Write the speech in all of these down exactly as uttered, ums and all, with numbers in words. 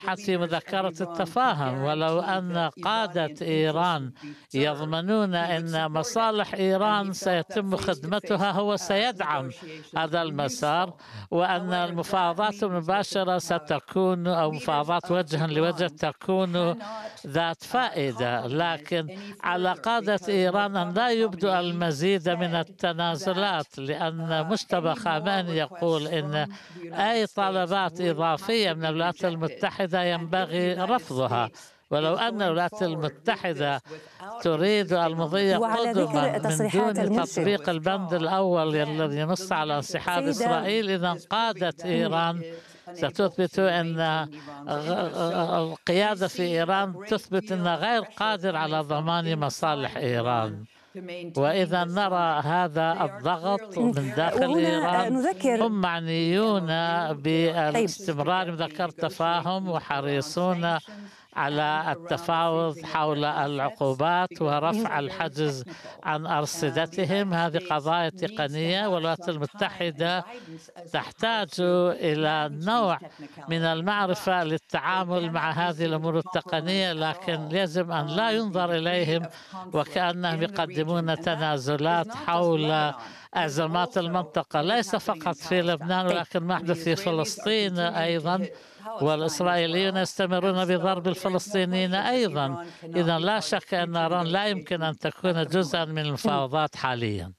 في مذكرة التفاهم. ولو أن قادة إيران يضمنون أن مصالح إيران سيتم خدمتها، هو سيدعم هذا المسار، وأن المفاوضات المباشرة ستكون أو مفاوضات وجها لوجه تكون ذات فائدة. لكن على قادة إيران أن لا يبدو المزيد من التنازلات، لأن مجتبى خامنئي يقول إن أي طلبات إضافية من الولايات المتحدة ينبغي رفضها. ولو أن الولايات المتحدة تريد المضي قدما من دون تطبيق البند الأول الذي ينص على انسحاب إسرائيل، إذا قادة إيران ستثبت أن القيادة في إيران تثبت أنها غير قادر على ضمان مصالح إيران. وإذا نرى هذا الضغط من داخل إيران، هم معنيون بالاستمرار بذكر تفاهم وحريصون على التفاوض حول العقوبات ورفع الحجز عن أرصدتهم. هذه قضايا تقنية، والولايات المتحدة تحتاج إلى نوع من المعرفة للتعامل مع هذه الأمور التقنية، لكن يجب أن لا ينظر إليهم وكأنهم يقدمون تنازلات حول أزمات المنطقة، ليس فقط في لبنان ولكن ما يحدث في فلسطين أيضا، والإسرائيليون يستمرون بضرب الفلسطينيين أيضا. إذا لا شك أن إيران لا يمكن أن تكون جزءا من المفاوضات حاليا.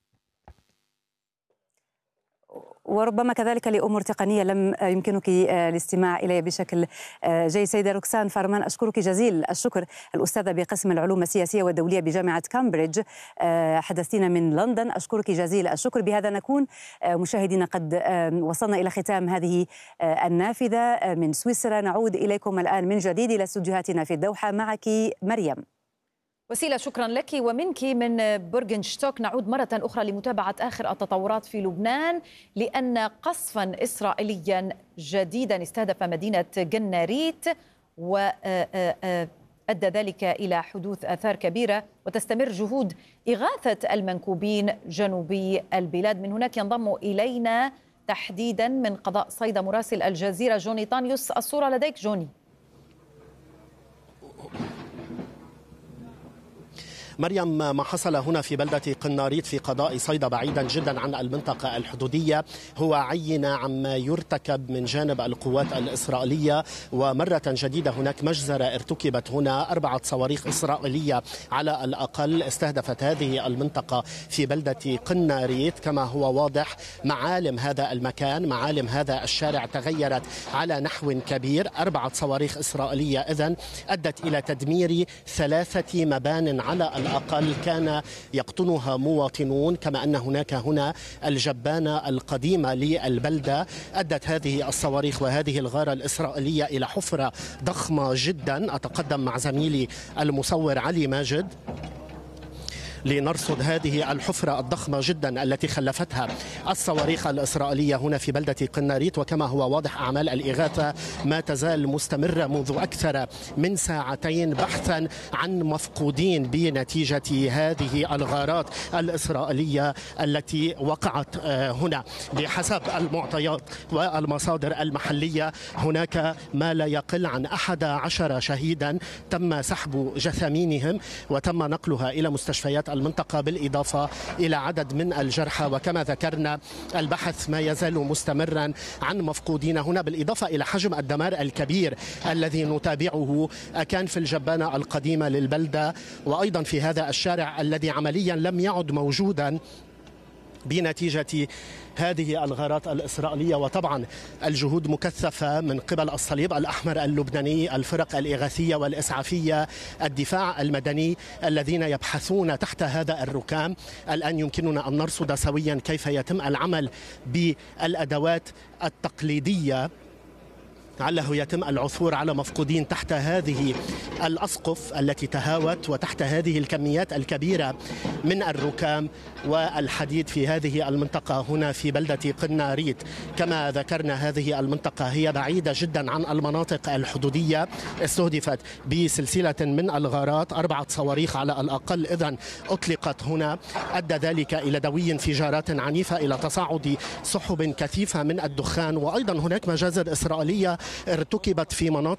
وربما كذلك لأمور تقنية لم يمكنك الاستماع إليه بشكل جيد. سيدة روكسان فارمان، أشكرك جزيل الشكر، الأستاذة بقسم العلوم السياسية والدولية بجامعة كامبريدج، حدثتنا من لندن. أشكرك جزيل الشكر. بهذا نكون مشاهدينا قد وصلنا إلى ختام هذه النافذة من سويسرا. نعود إليكم الآن من جديد إلى استوديوهاتنا في الدوحة. معك مريم. وسيلة، شكرا لك. ومنك من بورغنشتوك نعود مرة أخرى لمتابعة آخر التطورات في لبنان، لأن قصفا إسرائيليا جديدا استهدف مدينة جناريت وأدى ذلك إلى حدوث آثار كبيرة، وتستمر جهود إغاثة المنكوبين جنوبي البلاد. من هناك ينضم إلينا تحديدا من قضاء صيدا مراسل الجزيرة جوني طانيوس. الصورة لديك جوني. مريم، ما حصل هنا في بلدة قناريط في قضاء صيدا بعيدا جدا عن المنطقة الحدودية هو عينة عما يرتكب من جانب القوات الإسرائيلية. ومرة جديدة هناك مجزرة ارتكبت هنا، أربعة صواريخ إسرائيلية على الأقل استهدفت هذه المنطقة في بلدة قناريط. كما هو واضح معالم هذا المكان، معالم هذا الشارع تغيرت على نحو كبير. أربعة صواريخ إسرائيلية إذن أدت إلى تدمير ثلاثة مبان على الأقل أقل كان يقطنها مواطنون. كما أن هناك هنا الجبانة القديمة للبلدة. أدت هذه الصواريخ وهذه الغارة الإسرائيلية إلى حفرة ضخمة جدا. أتقدم مع زميلي المصور علي ماجد لنرصد هذه الحفرة الضخمة جدا التي خلفتها الصواريخ الإسرائيلية هنا في بلدة قناريط. وكما هو واضح أعمال الإغاثة ما تزال مستمرة منذ أكثر من ساعتين بحثا عن مفقودين بنتيجة هذه الغارات الإسرائيلية التي وقعت هنا. بحسب المعطيات والمصادر المحلية هناك ما لا يقل عن أحد عشر شهيدا تم سحب جثامينهم وتم نقلها إلى مستشفيات المنطقة، بالإضافة إلى عدد من الجرحى. وكما ذكرنا البحث ما يزال مستمرا عن مفقودين هنا، بالإضافة إلى حجم الدمار الكبير الذي نتابعه كان في الجبانة القديمة للبلدة، وأيضا في هذا الشارع الذي عمليا لم يعد موجودا بنتيجة هذه الغارات الإسرائيلية. وطبعا الجهود مكثفة من قبل الصليب الأحمر اللبناني، الفرق الإغاثية والإسعافية، الدفاع المدني الذين يبحثون تحت هذا الركام. الآن يمكننا أن نرصد سويا كيف يتم العمل بالأدوات التقليدية لعله يتم العثور على مفقودين تحت هذه الأسقف التي تهاوت وتحت هذه الكميات الكبيرة من الركام والحديد في هذه المنطقة هنا في بلدة قناريط. كما ذكرنا هذه المنطقة هي بعيدة جدا عن المناطق الحدودية، استهدفت بسلسلة من الغارات، أربعة صواريخ على الأقل إذن أطلقت هنا، أدى ذلك إلى دوي انفجارات عنيفة، إلى تصاعد سحب كثيفة من الدخان. وأيضا هناك مجازر إسرائيلية ارتكبت في مناطق